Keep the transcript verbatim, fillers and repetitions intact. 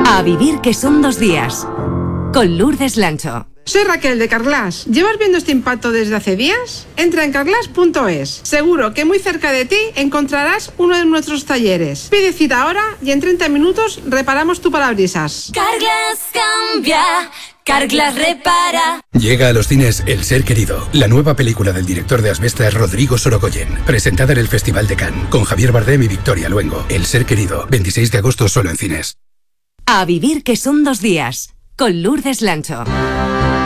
A vivir que son dos días. Con Lourdes Lancho. Soy Raquel de Carglass. ¿Llevas viendo este impacto desde hace días? Entra en carglass punto es. Seguro que muy cerca de ti encontrarás uno de nuestros talleres. Pide cita ahora y en treinta minutos reparamos tu parabrisas. Carglass cambia, Carglass repara. Llega a los cines El Ser Querido, la nueva película del director de Asbestas Rodrigo Sorogoyen, presentada en el Festival de Cannes, con Javier Bardem y Victoria Luengo. El Ser Querido, veintiséis de agosto solo en cines. A vivir que son dos días. Con Lourdes Lancho.